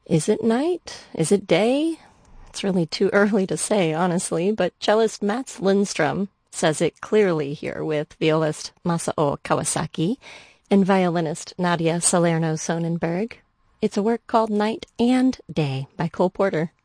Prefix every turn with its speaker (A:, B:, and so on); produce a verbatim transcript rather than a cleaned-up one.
A: Is it night? Is it day? It's really too early to say, honestly, but cellist Mats Lindstrom says it clearly here with violist Masao Kawasaki and violinist Nadia Salerno Sonnenberg. It's a work called Night and Day by Cole Porter.